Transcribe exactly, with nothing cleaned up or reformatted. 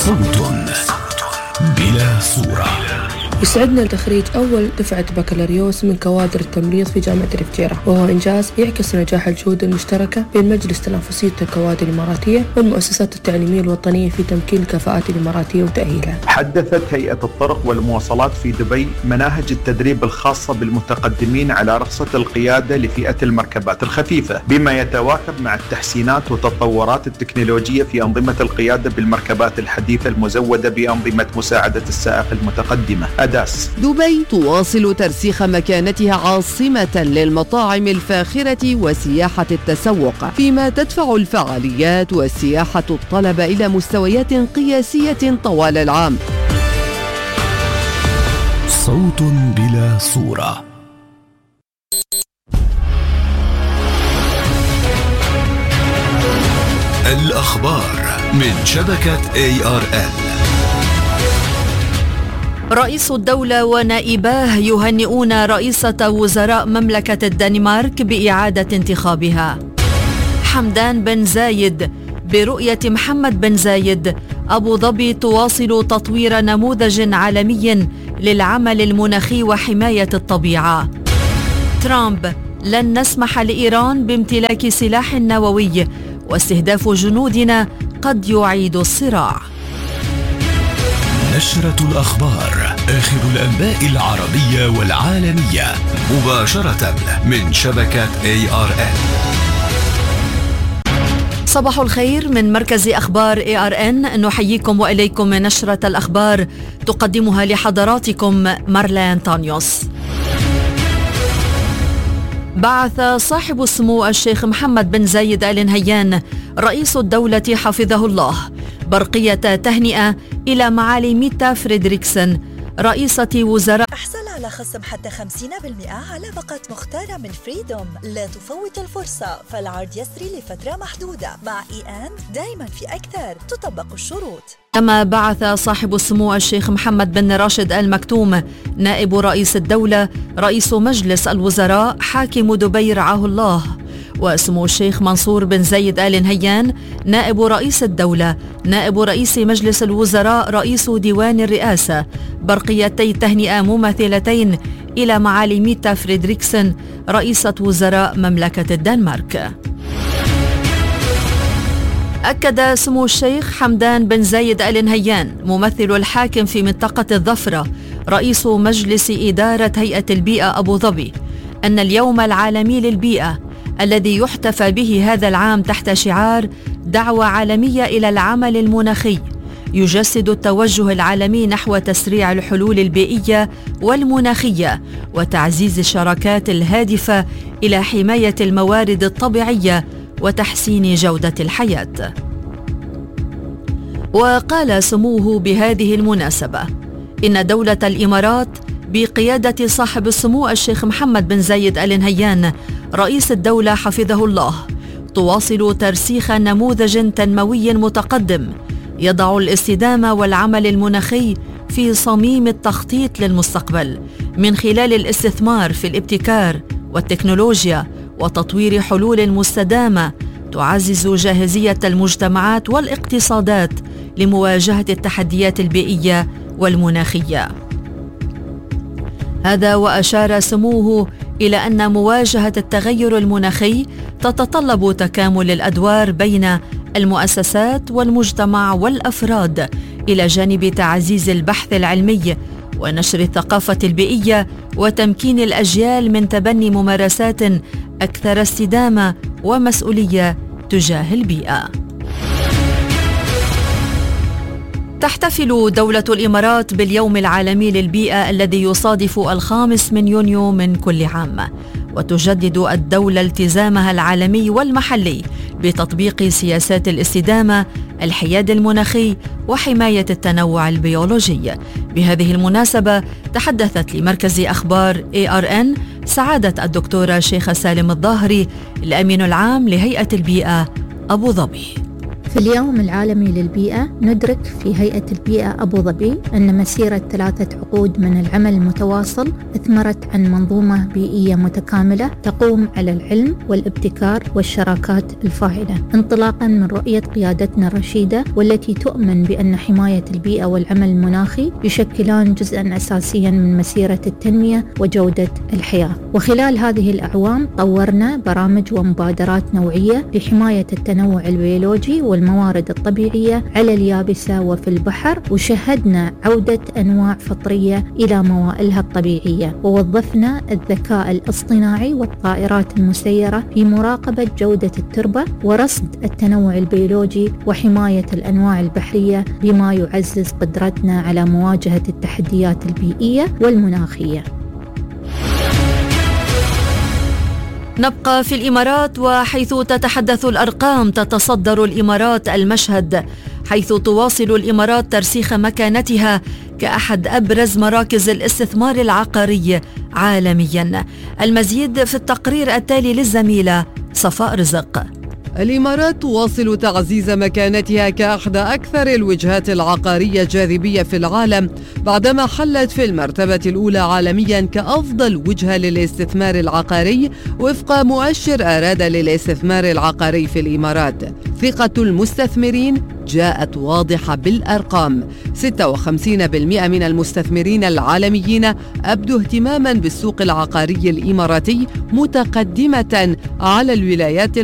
صوت بلا صورة. يسعدنا تخريج أول دفعة بكالوريوس من كوادر التمريض في جامعة الفجيرة، وهو إنجاز يعكس نجاح الجهود المشتركة بين مجلس تنافسية الكوادر الإماراتية والمؤسسات التعليمية الوطنية في تمكين الكفاءات الإماراتية وتأهيلها. حدثت هيئة الطرق والمواصلات في دبي مناهج التدريب الخاصة بالمتقدمين على رخصة القيادة لفئة المركبات الخفيفة، بما يتواكب مع التحسينات والتطورات التكنولوجية في أنظمة القيادة بالمركبات الحديثة المزودة بأنظمة مساعدة السائق المتقدمة أداس. دبي تواصل ترسيخ مكانتها عاصمة للمطاعم الفاخرة وسياحة التسوق، فيما تدفع الفعاليات والسياحة الطلب إلى مستويات قياسية طوال العام. صوت بلا صورة. الأخبار من شبكة إيه آر إل. رئيس الدولة ونائباه يهنئون رئيسة وزراء مملكة الدنمارك بإعادة انتخابها. حمدان بن زايد: برؤية محمد بن زايد، أبو ظبي تواصل تطوير نموذج عالمي للعمل المناخي وحماية الطبيعة. ترامب: لن نسمح لإيران بامتلاك سلاح نووي، واستهداف جنودنا قد يعيد الصراع. نشرة الأخبار، آخر الأنباء العربية والعالمية، مباشرة من شبكة إيه آر إل. صباح الخير من مركز أخبار إيه آر إن، نحييكم وإليكم نشرة الأخبار تقدمها لحضراتكم مارلين تانيوس. بعث صاحب السمو الشيخ محمد بن زايد آل نهيان رئيس الدولة حفظه الله برقية تهنئة إلى معالي ميتا فريدريكسن رئيسة وزراء. احصل على خصم حتى خمسين بالمئة على باقة مختارة من فريدوم. لا تفوت الفرصة، فالعرض يسري لفترة محدودة. مع إي أند دائما في أكثر، تطبق الشروط. كما بعث صاحب السمو الشيخ محمد بن راشد آل مكتوم نائب رئيس الدولة رئيس مجلس الوزراء حاكم دبي رعاه الله، وسمو الشيخ منصور بن زايد آل نهيان نائب رئيس الدولة نائب رئيس مجلس الوزراء رئيس ديوان الرئاسة برقيتي تهنئة مماثلتين إلى معالي ميتا فريدريكسن رئيسة وزراء مملكة الدنمارك. أكد سمو الشيخ حمدان بن زايد آل نهيان ممثل الحاكم في منطقة الظفرة رئيس مجلس إدارة هيئة البيئة أبو ظبي أن اليوم العالمي للبيئة الذي يحتفى به هذا العام تحت شعار دعوة عالمية إلى العمل المناخي يجسد التوجه العالمي نحو تسريع الحلول البيئية والمناخية وتعزيز الشراكات الهادفة إلى حماية الموارد الطبيعية وتحسين جودة الحياة. وقال سموه بهذه المناسبة إن دولة الإمارات بقيادة صاحب السمو الشيخ محمد بن زايد آل نهيان رئيس الدولة حفظه الله تواصل ترسيخ نموذج تنموي متقدم يضع الاستدامة والعمل المناخي في صميم التخطيط للمستقبل من خلال الاستثمار في الابتكار والتكنولوجيا وتطوير حلول مستدامة تعزز جاهزية المجتمعات والاقتصادات لمواجهة التحديات البيئية والمناخية. هذا وأشار سموه إلى أن مواجهة التغير المناخي تتطلب تكامل الأدوار بين المؤسسات والمجتمع والأفراد إلى جانب تعزيز البحث العلمي ونشر الثقافة البيئية وتمكين الأجيال من تبني ممارسات أكثر استدامة ومسؤولية تجاه البيئة. تحتفل دولة الإمارات باليوم العالمي للبيئة الذي يصادف الخامس من يونيو من كل عام، وتجدد الدولة التزامها العالمي والمحلي بتطبيق سياسات الاستدامة، الحياد المناخي وحماية التنوع البيولوجي. بهذه المناسبة تحدثت لمركز أخبار إيه آر إن سعادة الدكتورة شيخة سالم الظاهري الأمين العام لهيئة البيئة أبو ظبي. في اليوم العالمي للبيئة ندرك في هيئة البيئة أبو ظبي أن مسيرة ثلاثة عقود من العمل المتواصل أثمرت عن منظومة بيئية متكاملة تقوم على العلم والابتكار والشراكات الفاعلة، انطلاقا من رؤية قيادتنا الرشيدة والتي تؤمن بأن حماية البيئة والعمل المناخي يشكلان جزءا أساسيا من مسيرة التنمية وجودة الحياة. وخلال هذه الأعوام طورنا برامج ومبادرات نوعية لحماية التنوع البيولوجي والموارد الطبيعية على اليابسة وفي البحر، وشهدنا عودة أنواع فطرية إلى موائلها الطبيعية، ووظفنا الذكاء الاصطناعي والطائرات المسيرة في مراقبة جودة التربة ورصد التنوع البيولوجي وحماية الأنواع البحرية، بما يعزز قدرتنا على مواجهة التحديات البيئية والمناخية. نبقى في الإمارات، وحيث تتحدث الأرقام تتصدر الإمارات المشهد، حيث تواصل الإمارات ترسيخ مكانتها كأحد أبرز مراكز الاستثمار العقاري عالميا. المزيد في التقرير التالي للزميلة صفاء رزق. الإمارات تواصل تعزيز مكانتها كأحد أكثر الوجهات العقارية جاذبية في العالم، بعدما حلت في المرتبة الأولى عالميا كأفضل وجهة للاستثمار العقاري وفق مؤشر أراد للاستثمار العقاري في الإمارات. ثقة المستثمرين جاءت واضحة بالأرقام، ستة وخمسين بالمئة من المستثمرين العالميين أبدوا اهتماما بالسوق العقاري الإماراتي، متقدمة على الولايات